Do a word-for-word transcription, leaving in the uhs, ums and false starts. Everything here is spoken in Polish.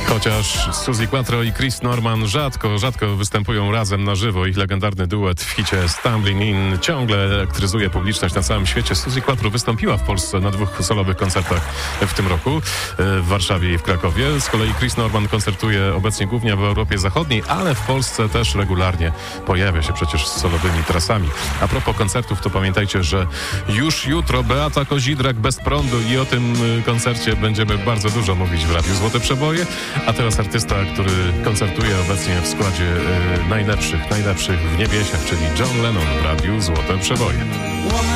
Chociaż Suzi Quatro i Chris Norman rzadko, rzadko występują razem na żywo, ich legendarny duet w hicie Stumbling In ciągle elektryzuje publiczność na całym świecie. Suzi Quatro wystąpiła w Polsce na dwóch solowych koncertach w tym roku, w Warszawie i w Krakowie. Z kolei Chris Norman koncertuje obecnie głównie w Europie Zachodniej, ale w Polsce też regularnie pojawia się przecież z solowymi trasami. A propos koncertów, to pamiętajcie, że już jutro Beata Kozidrak bez prądu i o tym koncercie będziemy bardzo dużo mówić w Radiu Złote Przeboje. A teraz artysta, który koncertuje obecnie w składzie y, najlepszych, najlepszych w niebiesiach, czyli John Lennon w Radiu Złote Przeboje.